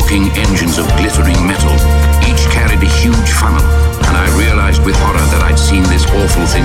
walking engines of glittering metal. Each carried a huge funnel, and I realized with horror that I'd seen this awful thing